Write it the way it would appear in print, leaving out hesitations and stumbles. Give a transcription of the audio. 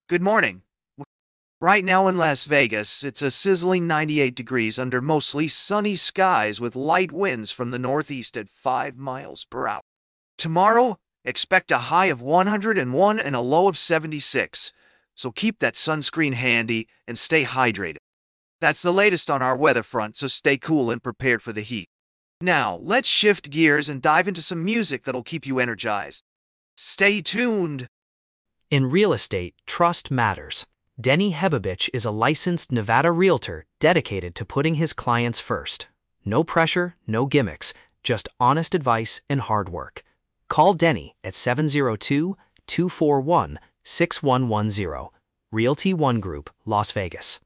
Good morning. Right now in Las Vegas, it's a sizzling 98 degrees under mostly sunny skies with light winds from the northeast at 5 miles per hour. Tomorrow, expect a high of 101 and a low of 76, so keep that sunscreen handy and stay hydrated. That's the latest on our weather front, so stay cool and prepared for the heat. Now, let's shift gears and dive into some music that'll keep you energized. Stay tuned! In real estate, trust matters. Denny Hebovich is a licensed Nevada realtor dedicated to putting his clients first. No pressure, no gimmicks, just honest advice and hard work. Call Denny at 702-241-6110. Realty One Group, Las Vegas.